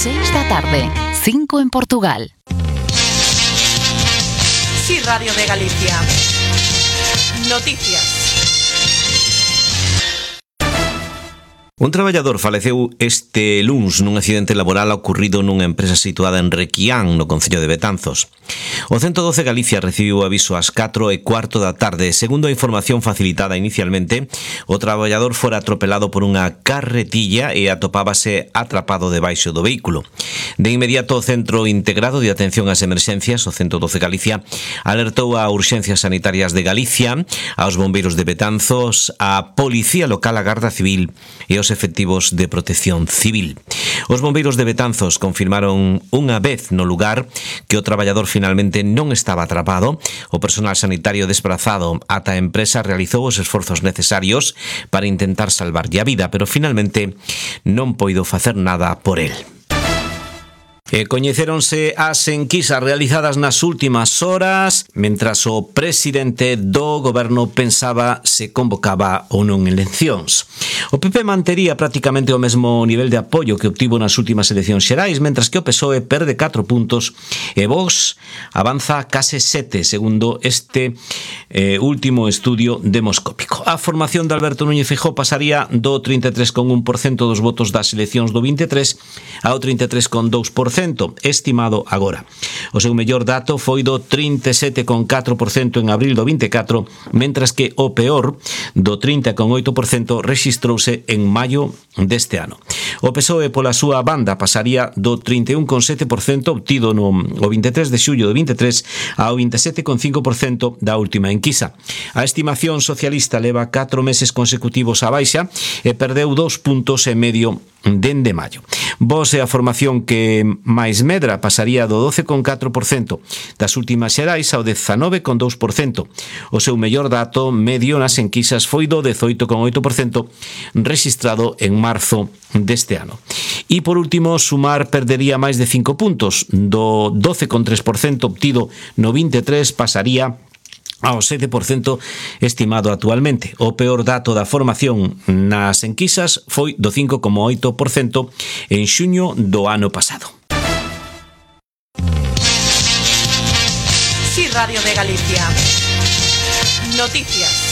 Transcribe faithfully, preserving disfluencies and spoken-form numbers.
seis da tarde, cinco en Portugal. Sí, Radio de Galicia. Noticias. Un traballador faleceu este luns nun accidente laboral ocorrido nunha empresa situada en Requián, no concello de Betanzos. O ciento doce Galicia recibiu aviso ás catro e cuarto da tarde. Segundo a información facilitada inicialmente, o traballador fora atropelado por unha carretilla e atopábase atrapado debaixo do vehículo. De inmediato, o Centro Integrado de Atención ás Emerxencias, o ciento doce Galicia, alertou a Urxencias Sanitarias de Galicia, aos bombeiros de Betanzos, a Policía Local, a Garda Civil e os efectivos de Protección Civil. Os bombeiros de Betanzos confirmaron unha vez no lugar que o traballador finalmente non estaba atrapado. O personal sanitario desplazado ata a empresa realizou os esforzos necesarios para intentar salvarlle a vida, pero finalmente non poido facer nada por el. E coñecéronse as enquisas realizadas nas últimas horas mentras o presidente do goberno pensaba se convocaba ou non eleccións. O P P mantería prácticamente o mesmo nivel de apoio que obtivo nas últimas eleccións xerais, mentras que o P S O E perde catro puntos e Vox avanza case sete, segundo este eh, último estudio demoscópico. A formación de Alberto Núñez Feijóo pasaría do trinta e tres coma un por cento dos votos das eleccións do vinte e tres ao trinta e tres coma dous por cento estimado agora. O seu mellor dato foi do trinta e sete coma catro por cento en abril do vinte e catro, mentras que o peor do trinta coma oito por cento rexistrouse en maio deste ano. O P S O E pola súa banda pasaría do trinta e un coma sete por cento obtido no o vinte e tres de xullo do vinte e tres ao vinte e sete coma cinco por cento da última enquisa. A estimación socialista leva catro meses consecutivos á baixa e perdeu dous puntos e medio dende maio. Vox é a formación que máis medra, pasaría do doce coma catro por cento das últimas xerais ao dezanove coma dous por cento. O seu mellor dato medio nas enquisas foi do dezoito coma oito por cento rexistrado en marzo deste ano. E por último, Sumar perdería máis de cinco puntos, do doce coma tres por cento obtido no vinte e tres pasaría ao sete por cento estimado actualmente. O peor dato da formación nas enquisas foi do cinco coma oito por cento en xuño do ano pasado. Sí, Radio de Galicia. Noticias.